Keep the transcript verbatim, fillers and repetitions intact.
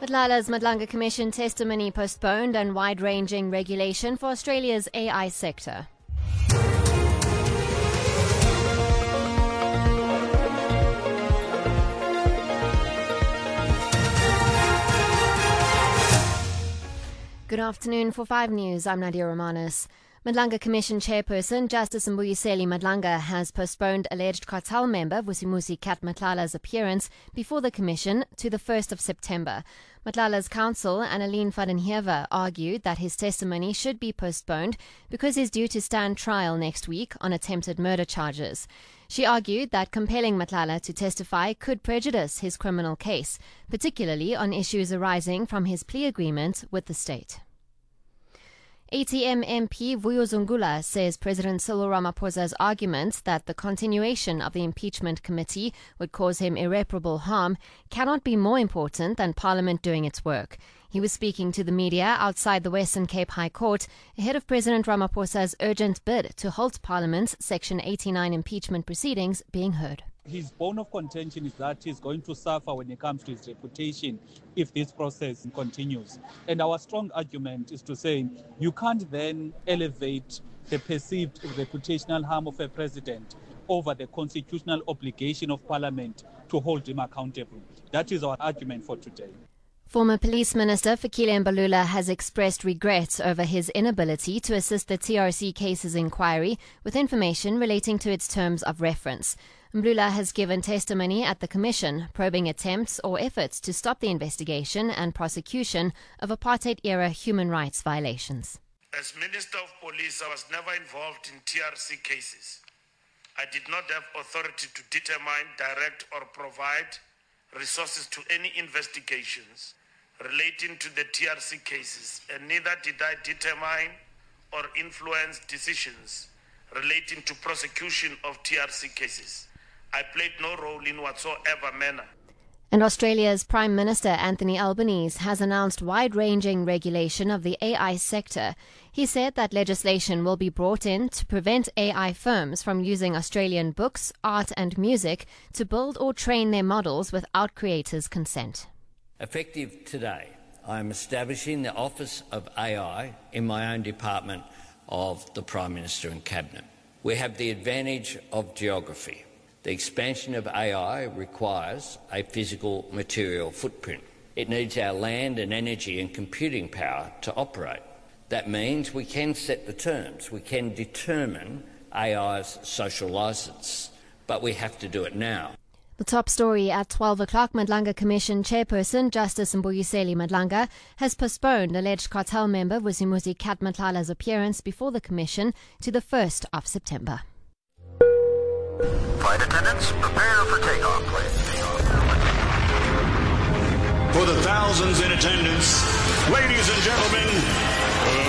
Matlala's Madlanga Commission testimony postponed and wide-ranging regulation for Australia's A I sector. Good afternoon. For five News, I'm Nadia Romanos. Madlanga Commission Chairperson Justice Mbuyiseli Madlanga has postponed alleged cartel member Vusimuzi Kat Matlala's appearance before the Commission to the first of September. Matlala's counsel, Annalene Vadenheever, argued that his testimony should be postponed because he's due to stand trial next week on attempted murder charges. She argued that compelling Matlala to testify could prejudice his criminal case, particularly on issues arising from his plea agreement with the state. A T M M P Vuyo Zungula says President Cyril Ramaphosa's argument that the continuation of the impeachment committee would cause him irreparable harm cannot be more important than Parliament doing its work. He was speaking to the media outside the Western Cape High Court ahead of President Ramaphosa's urgent bid to halt Parliament's Section eighty-nine impeachment proceedings being heard. His bone of contention is that he's going to suffer when it comes to his reputation if this process continues. And our strong argument is to say you can't then elevate the perceived reputational harm of a president over the constitutional obligation of Parliament to hold him accountable. That is our argument for today. Former Police Minister Fikile Mbalula has expressed regret over his inability to assist the T R C cases inquiry with information relating to its terms of reference. Mbalula has given testimony at the Commission, probing attempts or efforts to stop the investigation and prosecution of apartheid-era human rights violations. As Minister of Police, I was never involved in T R C cases. I did not have authority to determine, direct or provide resources to any investigations relating to the T R C cases, and neither did I determine or influence decisions relating to prosecution of T R C cases. I played no role in whatsoever manner. And Australia's Prime Minister Anthony Albanese has announced wide-ranging regulation of the A I sector. He said that legislation will be brought in to prevent A I firms from using Australian books, art and music to build or train their models without creators' consent. Effective today, I am establishing the Office of A I in my own department of the Prime Minister and Cabinet. We have the advantage of geography. The expansion of A I requires a physical material footprint. It needs our land and energy and computing power to operate. That means we can set the terms. We can determine A I's social licence, but we have to do it now. The top story at twelve o'clock, Madlanga Commission Chairperson Justice Mbuyiseli Madlanga has postponed alleged cartel member Vusimuzi Kat Matlala's appearance before the Commission to the first of September. Flight attendants, prepare for takeoff, please. For the thousands in attendance, ladies and gentlemen,